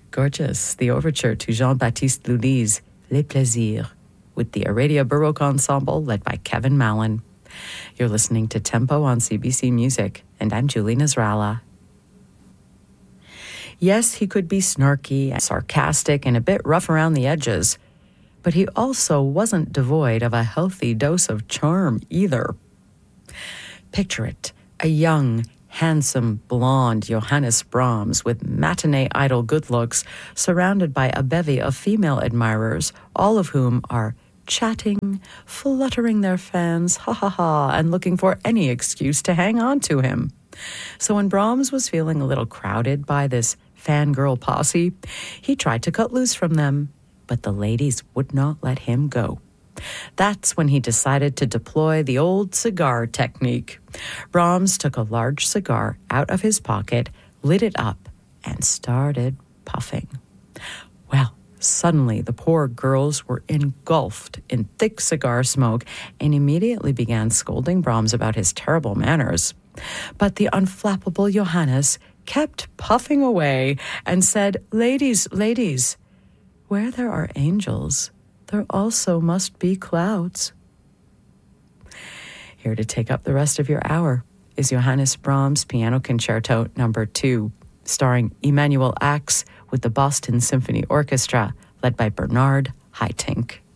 Gorgeous. The overture to Jean-Baptiste Lully's Les Plaisirs with the Aradia Baroque Ensemble led by Kevin Mallon. You're listening to Tempo on CBC Music, and I'm Julie Nasrallah. Yes, he could be snarky and sarcastic and a bit rough around the edges, but he also wasn't devoid of a healthy dose of charm either. Picture it, a young, handsome, blonde Johannes Brahms with matinee idol good looks, surrounded by a bevy of female admirers, all of whom are chatting, fluttering their fans, ha ha ha, and looking for any excuse to hang on to him. So when Brahms was feeling a little crowded by this fangirl posse, he tried to cut loose from them, but the ladies would not let him go. That's when he decided to deploy the old cigar technique. Brahms took a large cigar out of his pocket, lit it up, and started puffing. Well, suddenly the poor girls were engulfed in thick cigar smoke and immediately began scolding Brahms about his terrible manners. But the unflappable Johannes kept puffing away and said, "Ladies, ladies, where there are angels, there also must be clouds." Here to take up the rest of your hour is Johannes Brahms' Piano Concerto No. 2, starring Emanuel Ax with the Boston Symphony Orchestra, led by Bernard Haitink.